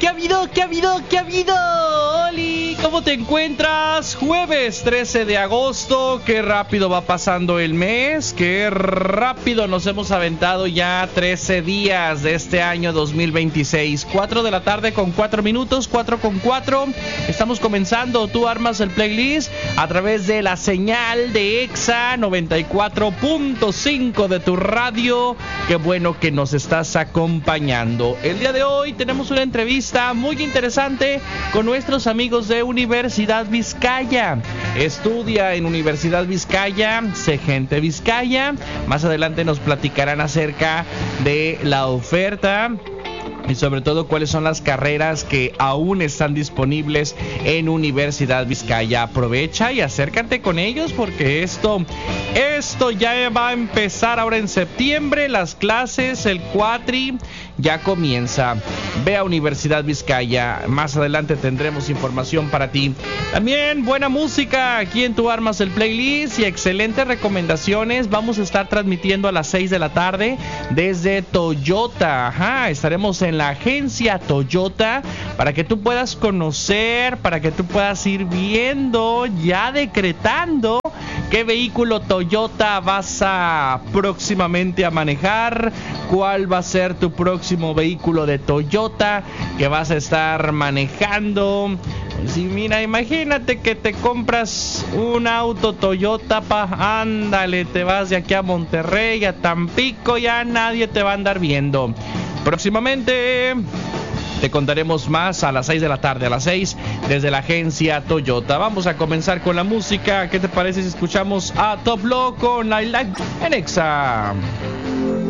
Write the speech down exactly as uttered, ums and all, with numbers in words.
¿Qué ha habido? ¿Qué ha habido? ¿Qué ha habido? Oli, ¿cómo te encuentras? Jueves trece de agosto, qué rápido va pasando el mes, qué rápido nos hemos aventado ya trece días de este año dos mil veintiséis. cuatro de la tarde con cuatro minutos, cuatro con cuatro. Estamos comenzando, tú armas el playlist a través de la señal de Exa noventa y cuatro punto cinco de tu radio. Qué bueno que nos estás acompañando. El día de hoy tenemos una entrevista muy interesante con nuestros amigos de Universidad Vizcaya. Estudia en Universidad Vizcaya, sé gente Vizcaya. Más adelante nos platicarán acerca de la oferta y sobre todo cuáles son las carreras que aún están disponibles en Universidad Vizcaya. Aprovecha y acércate con ellos porque esto, esto ya va a empezar ahora en septiembre. Las clases, el cuatri ya comienza. Ve a Universidad Vizcaya. Más adelante tendremos información para ti. También buena música aquí en Tu Armas el Playlist y excelentes recomendaciones. Vamos a estar transmitiendo a las seis de la tarde desde Toyota. Ajá, estaremos en la agencia Toyota para que tú puedas conocer, para que tú puedas ir viendo, ya decretando qué vehículo Toyota vas a próximamente a manejar, cuál va a ser tu próximo vehículo de Toyota que vas a estar manejando. Sí, mira, imagínate que te compras un auto Toyota, pa, ándale, te vas de aquí a Monterrey, a Tampico, ya nadie te va a andar viendo. Próximamente te contaremos más a las seis de la tarde, a las seis desde la agencia Toyota. Vamos a comenzar con la música. ¿Qué te parece si escuchamos a Top Loco con I Like en Exa?